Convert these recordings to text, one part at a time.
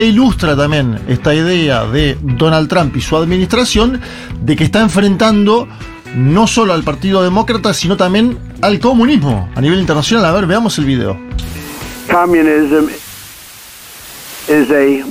ilustra también esta idea de Donald Trump y su administración de que está enfrentando no solo al Partido Demócrata, sino también al comunismo a nivel internacional. A ver, veamos el video. Communism is a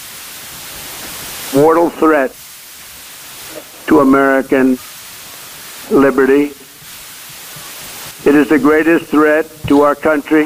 mortal threat to American liberty. It is the greatest threat to our country.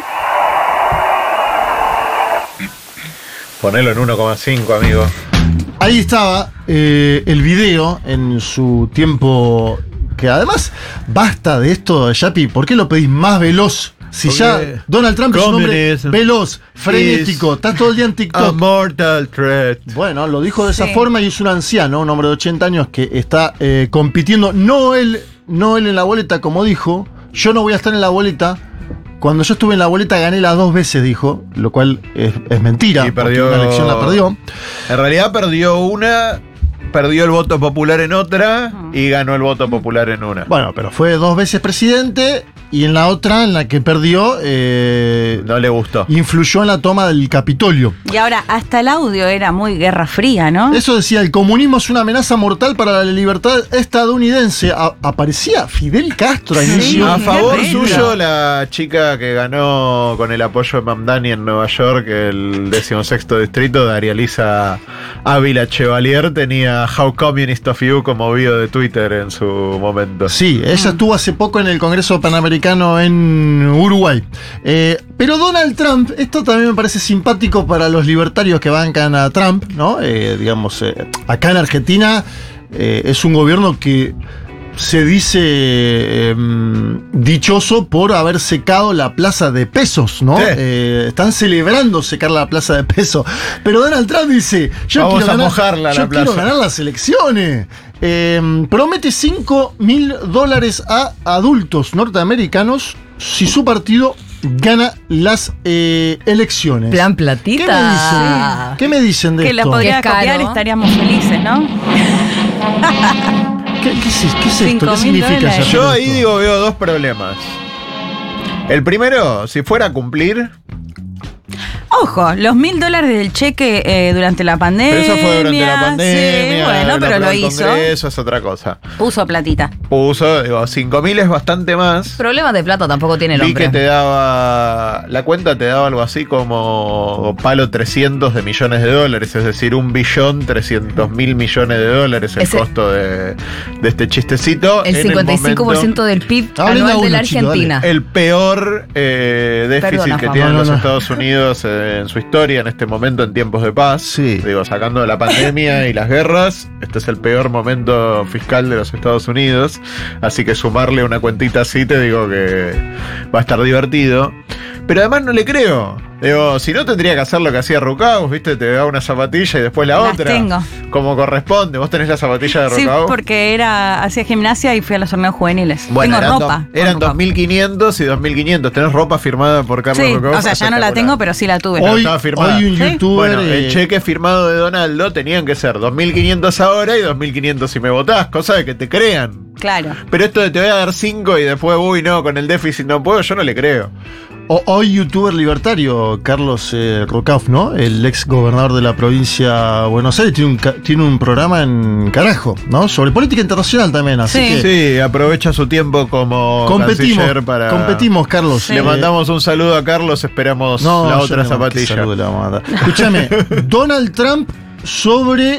Ponelo en 1,5, amigo. Ahí estaba el video en su tiempo, que además, basta de esto, Yapi, ¿por qué lo pedís más veloz? Si Porque ya Donald Trump es un hombre veloz, frenético, está todo el día en TikTok. A mortal threat. Bueno, lo dijo de esa forma y es un anciano, un hombre de 80 años que está compitiendo, no él en la boleta, como dijo, yo no voy a estar en la boleta. Cuando yo estuve en la boleta gané las 2 veces, dijo, lo cual es mentira, Y perdió, porque una elección la perdió. En realidad perdió una, perdió el voto popular en otra y ganó el voto popular en una. Bueno, pero fue 2 veces presidente y en la otra, en la que perdió, No le gustó. influyó en la toma del Capitolio. Y ahora, hasta el audio era muy Guerra Fría, ¿no? Eso decía, el comunismo es una amenaza mortal para la libertad estadounidense. Aparecía Fidel Castro a inicio. A favor qué suyo, la chica que ganó con el apoyo de Mamdani en Nueva York, el 16º distrito, Daria Lisa Ávila Chevalier, tenía How Communist of You como bio de Twitter en su momento. Sí, ella estuvo hace poco en el Congreso Panamericano en Uruguay. Pero Donald Trump, esto también me parece simpático para los libertarios que bancan a Trump, ¿no? Digamos, acá en Argentina es un gobierno que se dice dichoso por haber secado la plaza de Pesos, ¿no? Sí. Están celebrando secar la plaza de Pesos. Pero Donald Trump dice, Vamos a mojarla la quiero plaza. ganar las elecciones. Promete $5.000 a adultos norteamericanos si su partido gana las elecciones. Plan platita. ¿Qué me dicen de Que esto? la podría Qué caro. copiar, estaríamos felices, ¿no? ¿Qué es esto? ¿Qué 5.000 significa dólares. eso? Yo ahí digo, veo 2 problemas. El primero, si fuera a cumplir, Ojo, los $1.000 del cheque durante la pandemia. pero eso fue durante la pandemia. Sí, bueno, lo pero aprobó lo el hizo. Congreso, es otra cosa. Puso platita. Puso, digo, 5.000 es bastante más. Problemas de plata tampoco tiene el Vi hombre. que te daba, la cuenta te daba algo así como palo 300 de millones de dólares, es decir, $1.300.000.000.000 el Ese- costo de este chistecito. El En 55% del PIB Hablen a anual de uno, la chico, Argentina. el peor déficit Perdona, que Juan. tienen No, los no. Estados Unidos en su historia en este momento, en tiempos de paz. Sí. Digo, sacando de la pandemia y las guerras, este es el peor momento fiscal de los Estados Unidos. Así que sumarle una cuentita así, te digo que va a estar divertido. Pero además no le creo. Digo, si no tendría que hacer lo que hacía Rucaus, ¿viste? Te da una zapatilla y después la Las otra. tengo. Como corresponde. ¿Vos tenés la zapatilla de Sí, Rucaus? porque hacía gimnasia y fui a los torneos juveniles. Bueno, tengo ropa. eran con Rucaus. 2.500 y 2.500. ¿Tenés ropa firmada por Carlos Sí, Rucaus? o sea, ya no la tengo, pero sí la tuve. Hoy- Hoy, estaba firmada. hoy un ¿Sí? youtuber. Bueno, el cheque firmado de Donaldo tenían que ser 2.500 ahora y 2.500 si me votás, cosa de que te crean. Claro. Pero esto de te voy a dar 5 y después, uy, no, con el déficit no puedo, yo no le creo. Hoy youtuber libertario, Carlos Rucauf, ¿no? El ex gobernador de la provincia de Buenos Aires, tiene un programa en Carajo, ¿no? Sobre política internacional también, así Sí. que Sí, aprovecha su tiempo como canciller para... competimos, Carlos. Sí. Le mandamos un saludo a Carlos, esperamos la yo otra no, zapatilla. qué saludo le vamos a mandar. Escúchame, Donald Trump sobre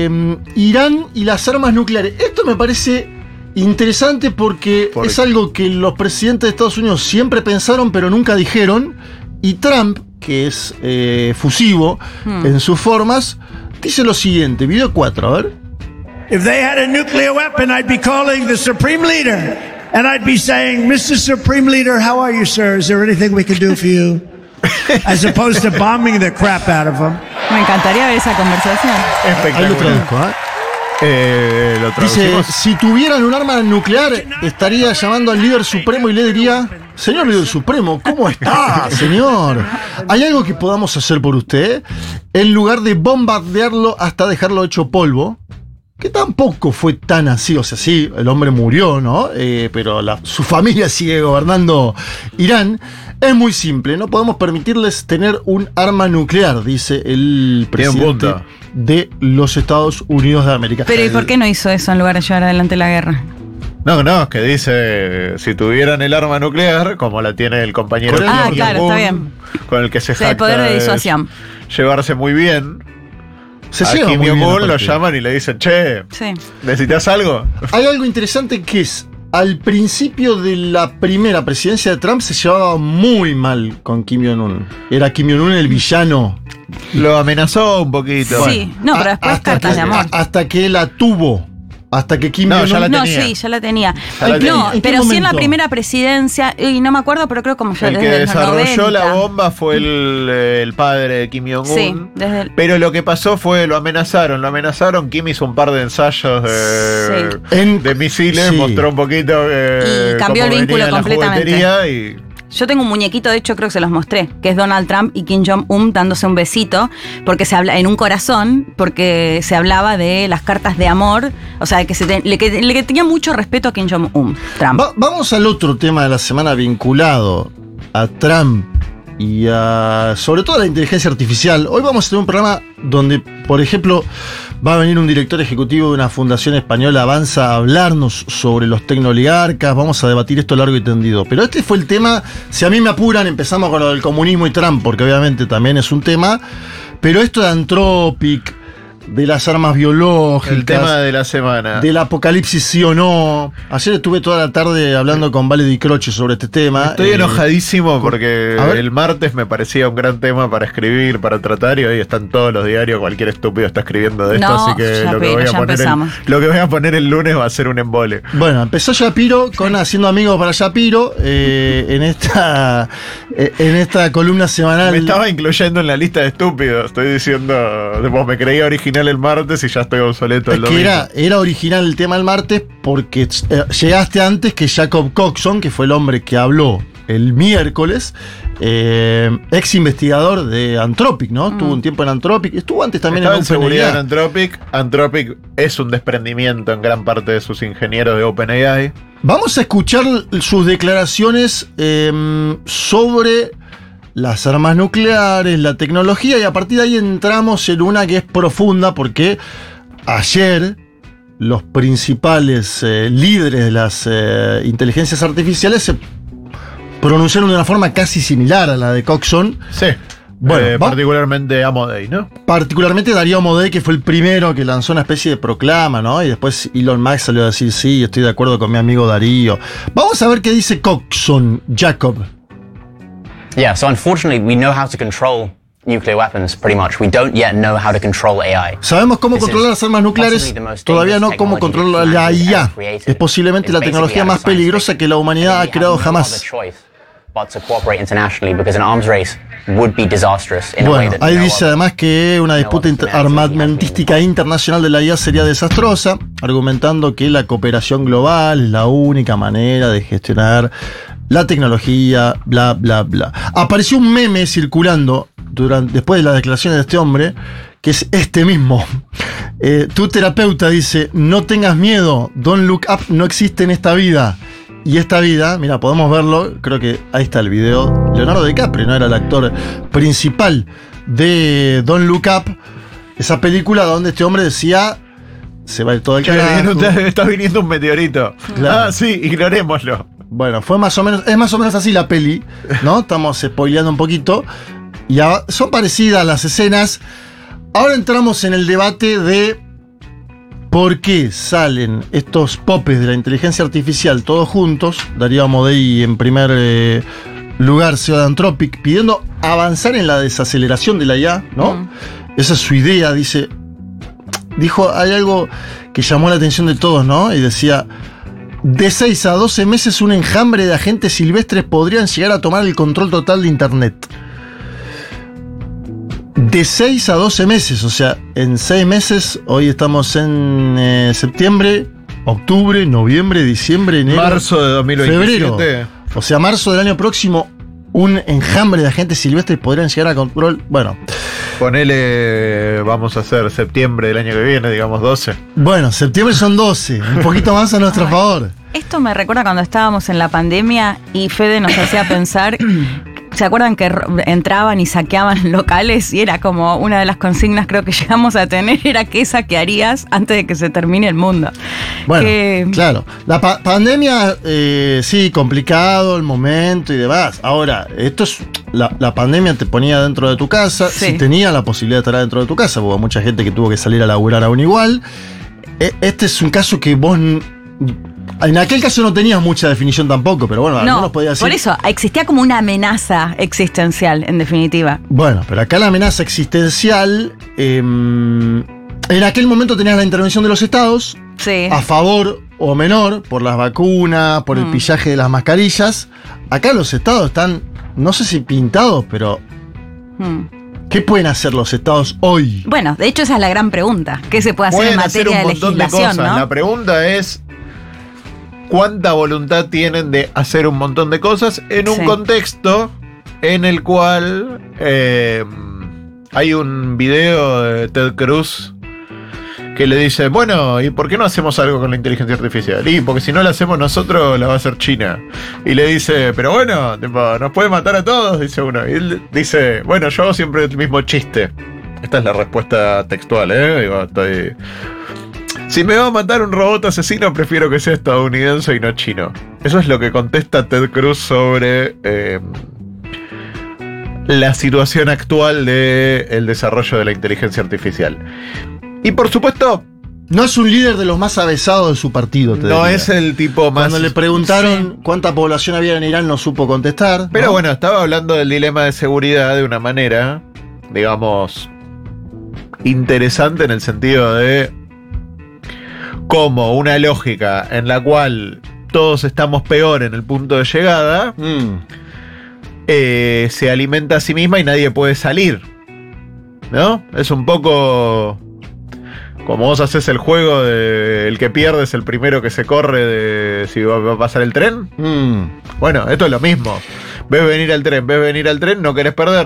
Irán y las armas nucleares. Esto me parece interesante porque ¿Por es qué? algo que los presidentes de Estados Unidos siempre pensaron pero nunca dijeron. Y Trump, que es fusivo en sus formas, dice lo siguiente. Video 4, a ver. If they had a nuclear weapon, I'd be calling the Supreme Leader and I'd be saying, Mr. Supreme Leader, how are you, sir? Is there anything we can do for you? As opposed to bombing the crap out of them. Me encantaría ver esa conversación. Ahí lo Espectacular. traduzco, ¿eh? Lo Dice, traducimos. si tuvieran un arma nuclear, estaría llamando al líder supremo y le diría, señor líder supremo, ¿cómo está, señor? ¿Hay algo que podamos hacer por usted? En lugar de bombardearlo hasta dejarlo hecho polvo, que tampoco fue tan así, o sea, sí, el hombre murió, ¿no? Pero su familia sigue gobernando Irán. Es muy simple, no podemos permitirles tener un arma nuclear, dice el Tiene un presidente punto. de los Estados Unidos de América. Pero ¿y por qué no hizo eso en lugar de llevar adelante la guerra? No, es que dice, si tuvieran el arma nuclear, como la tiene el compañero Corea. Kim claro, Jong-un, está bien. con el que se Sí, el jacta poder de disuasión. llevarse muy bien. Se A lleva Kim muy bien Jong-un lo aparte. llaman y le dicen, che, Sí. ¿necesitas algo? Hay algo interesante que es, al principio de la primera presidencia de Trump se llevaba muy mal con Kim Jong-un. Era Kim Jong-un el villano. Lo amenazó un poquito. Sí, no, pero después Hasta cartas que- de amor. Hasta que la tuvo. Hasta que Kim No, Jong-un... ya la No, tenía. sí, ya la tenía. Ya la tenía. No, ¿En qué pero sí en la momento? primera presidencia, y no me acuerdo, pero creo como ya El que desde los desarrolló 90. la bomba fue el padre de Kim Jong-un. Sí, desde el- Pero lo que pasó fue, lo amenazaron. Kim hizo un par de ensayos de, Sí. de misiles, Sí. mostró un poquito Y cambió cómo el vínculo venía la completamente. juguetería y Yo tengo un muñequito, de hecho creo que se los mostré, que es Donald Trump y Kim Jong-un dándose un besito, porque se habla en un corazón, porque se hablaba de las cartas de amor, o sea, que le tenía mucho respeto a Kim Jong-un, Trump. Vamos al otro tema de la semana vinculado a Trump y a, sobre todo a la inteligencia artificial. Hoy vamos a tener un programa donde, por ejemplo, va a venir un director ejecutivo de una fundación española, Avanza, a hablarnos sobre los tecnooligarcas. Vamos a debatir esto largo y tendido. Pero este fue el tema, si a mí me apuran, empezamos con lo del comunismo y Trump, porque obviamente también es un tema. Pero esto de Anthropic, de las armas biológicas, el tema de la semana. del apocalipsis sí o no. Ayer estuve toda la tarde hablando con Vale Di Croce sobre este tema. Estoy enojadísimo porque a ver. el martes me parecía un gran tema para escribir, para tratar, y hoy están todos los diarios, cualquier estúpido está escribiendo de esto, No, así que ya lo que, pero, voy a ya poner empezamos. lo que voy a poner el lunes va a ser un embole. Bueno, empezó Shapiro con Haciendo Amigos para Shapiro en esta columna semanal. Me estaba incluyendo en la lista de estúpidos, estoy diciendo, vos me creía original el martes y ya estoy obsoleto el Es que domingo. era original el tema el martes porque llegaste antes que Jacob Coxon, que fue el hombre que habló el miércoles, ex investigador de Anthropic, ¿no? Tuvo un tiempo en Anthropic, estuvo antes también Estaba en en seguridad en OpenAI. Anthropic. Anthropic es un desprendimiento en gran parte de sus ingenieros de OpenAI. Vamos a escuchar sus declaraciones sobre las armas nucleares, la tecnología, y a partir de ahí entramos en una que es profunda porque ayer los principales líderes de las inteligencias artificiales se pronunciaron de una forma casi similar a la de Coxon, Sí. Bueno, particularmente Amodei, ¿no? particularmente Darío Amodei, que fue el primero que lanzó una especie de proclama, ¿no? Y después Elon Musk salió a decir, sí, estoy de acuerdo con mi amigo Darío. Vamos a ver qué dice Coxon, Jacob. Yeah, so unfortunately, we know how to control nuclear weapons pretty much. We don't yet know how to control AI. Sabemos cómo This is controlar las armas nucleares, possibly the most todavía no dangerous cómo technology controlar that la humanity has IA. ever created. Es posiblemente It's la basically tecnología out más of science peligrosa fiction. que la humanidad ha And we creado have no jamás. other choice but to cooperate internationally because an arms race would be disastrous in a way Bueno, that ahí no dice other. además que una disputa armamentística internacional de la IA sería desastrosa, argumentando que la cooperación global es la única manera de gestionar la tecnología, bla, bla, bla. Apareció un meme circulando después de las declaraciones de este hombre, que es este mismo. Tu terapeuta dice, no tengas miedo, don't look up no existe en esta vida. Y esta vida, mira, podemos verlo, creo que ahí está el video. Leonardo DiCaprio, ¿no? Era el actor principal de Don't Look Up, esa película donde este hombre decía, se va a ir todo el carajo. Está viniendo un meteorito. Claro. Ah, sí, ignorémoslo. Bueno, es más o menos así la peli, ¿no? Estamos spoileando un poquito. Y son parecidas las escenas. Ahora entramos en el debate de por qué salen estos popes de la inteligencia artificial todos juntos. Darío Amodei en primer lugar, CEO de Anthropic, pidiendo avanzar en la desaceleración de la IA, ¿no? Esa es su idea, dijo, hay algo que llamó la atención de todos, ¿no? Y decía, de 6 a 12 meses un enjambre de agentes silvestres podrían llegar a tomar el control total de Internet. De 6 a 12 meses, o sea, en 6 meses, hoy estamos en septiembre, octubre, noviembre, diciembre, enero, Marzo de 2027. febrero. O sea, marzo del año próximo, un enjambre de agentes silvestres podrían llegar a control. Bueno, Ponele, vamos a hacer septiembre del año que viene, digamos 12. bueno, septiembre son 12, un poquito más a nuestro favor. Esto me recuerda cuando estábamos en la pandemia y Fede nos hacía pensar ¿Se acuerdan que entraban y saqueaban locales? Y era como una de las consignas, creo que llegamos a tener, era ¿qué saquearías antes de que se termine el mundo? Bueno, claro. La pandemia, sí, complicado el momento y demás. Ahora, esto es. La pandemia te ponía dentro de tu casa, si tenía la posibilidad de estar dentro de tu casa, porque hubo mucha gente que tuvo que salir a laburar aún igual. Este es un caso que vos. En aquel caso no tenías mucha definición tampoco, pero bueno, algunos podían decir. Por eso, existía como una amenaza existencial, en definitiva. Bueno, pero acá la amenaza existencial. En aquel momento tenías la intervención de los estados. Sí. A favor o menor, por las vacunas, por el pillaje de las mascarillas. Acá los estados están, no sé si pintados, pero ¿qué pueden hacer los estados hoy? Bueno, de hecho esa es la gran pregunta. ¿Qué se puede hacer en materia de legislación? ¿No? La pregunta es ¿cuánta voluntad tienen de hacer un montón de cosas en un contexto en el cual hay un video de Ted Cruz que le dice, bueno, ¿y por qué no hacemos algo con la inteligencia artificial? Y porque si no la hacemos nosotros, la va a hacer China. Y le dice, pero bueno, tipo, nos puede matar a todos, dice uno. Y él dice, bueno, yo hago siempre el mismo chiste. Esta es la respuesta textual, Digo, si me va a matar un robot asesino, prefiero que sea estadounidense y no chino. Eso es lo que contesta Ted Cruz sobre la situación actual del desarrollo de la inteligencia artificial. Y por supuesto, no es un líder de los más avesados de su partido. No es el tipo más. Cuando le preguntaron cuánta población había en Irán, no supo contestar. Pero ¿no? bueno, estaba hablando del dilema de seguridad de una manera, digamos, interesante en el sentido de cómo una lógica en la cual todos estamos peor en el punto de llegada se alimenta a sí misma y nadie puede salir, ¿no? Es un poco como vos haces el juego de el que pierde es el primero que se corre de si va a pasar el tren. Bueno, esto es lo mismo. Ves venir al tren, no querés perder.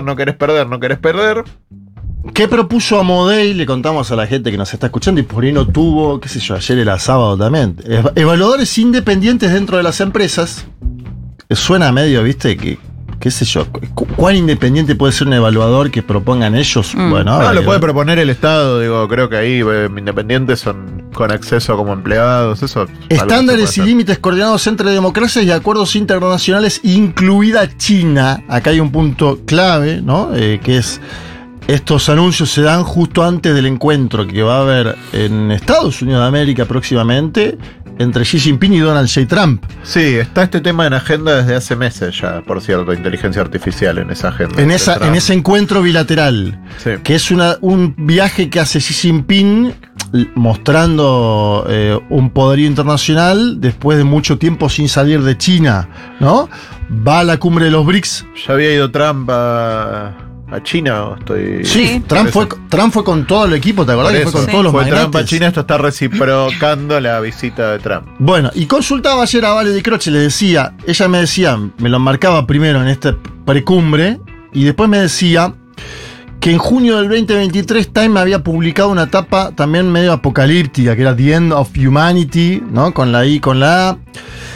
¿Qué propuso Amodei? Le contamos a la gente que nos está escuchando y por ahí no tuvo, qué sé yo, ayer era sábado también. Evaluadores independientes dentro de las empresas. Suena medio, viste, que qué sé yo, ¿cuán independiente puede ser un evaluador que propongan ellos? Bueno, no, lo puede proponer el Estado, digo, creo que ahí independientes son con acceso como empleados, eso. Estándares y límites coordinados entre democracias y acuerdos internacionales, incluida China. Acá hay un punto clave, ¿no? Que es, estos anuncios se dan justo antes del encuentro que va a haber en Estados Unidos de América próximamente entre Xi Jinping y Donald J. Trump. Sí, está este tema en agenda desde hace meses ya, por cierto, inteligencia artificial en esa agenda. En ese encuentro bilateral, que es un viaje que hace Xi Jinping mostrando un poderío internacional después de mucho tiempo sin salir de China, ¿no? Va a la cumbre de los BRICS. ¿Ya había ido Trump a China? ¿O estoy... Sí, Trump fue con todo el equipo, ¿te acordás? Fue con todos los magnates. Trump a China, esto está reciprocando la visita de Trump. Bueno, y consultaba ayer a Vale Di Croce, ella me decía, me lo marcaba primero en esta precumbre, y después me decía que en junio del 2023 Time había publicado una etapa también medio apocalíptica, que era The End of Humanity, ¿no? Con la I, con la A.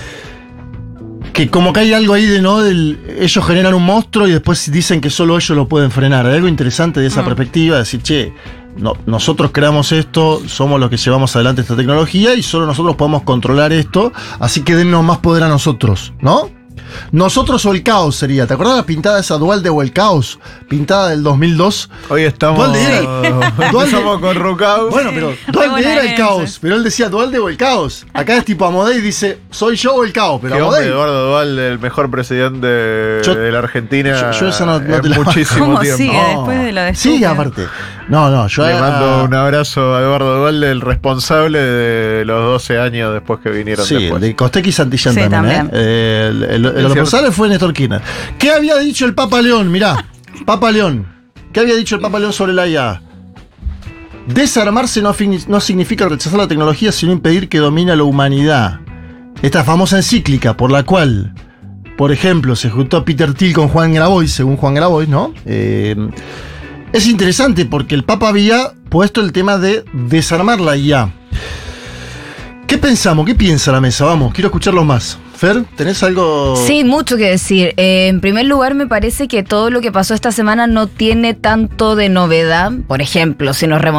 Que como que hay algo ahí de, ¿no? Ellos generan un monstruo y después dicen que solo ellos lo pueden frenar. Hay algo interesante de esa perspectiva, de decir, che, nosotros creamos esto, somos los que llevamos adelante esta tecnología y solo nosotros podemos controlar esto, así que dennos más poder a nosotros, ¿no? Nosotros o el caos sería. ¿Te acordás la pintada esa Dualde o el caos? Pintada del 2002. Hoy estamos con Rucaus. Bueno, pero Dualde era el caos. Pero él decía Dualde o el caos. Acá es tipo Amodei dice, soy yo o el caos. Pero Amodei, Eduardo Dualde, el mejor presidente de la Argentina. Yo esa no te la muchísimo ¿Cómo tiempo. sigue después de lo de sigue aparte. Yo le mando un abrazo a Eduardo Dualde, el responsable de los 12 años después que vinieron después. De Costec y Santillán también. El responsable fue Néstor Kirchner. ¿Qué había dicho el Papa León? Mirá, Papa León. ¿Qué había dicho el Papa León sobre la IA? Desarmarse no significa rechazar la tecnología, sino impedir que domine a la humanidad. Esta famosa encíclica por la cual, por ejemplo, se juntó Peter Thiel con Juan Grabois, según Juan Grabois, ¿no? Es interesante porque el Papa había puesto el tema de desarmar la IA. ¿Qué pensamos? ¿Qué piensa la mesa? Vamos, quiero escucharlos más. Fer, ¿tenés algo? Sí, mucho que decir. En primer lugar, me parece que todo lo que pasó esta semana no tiene tanto de novedad. Por ejemplo, si nos remontamos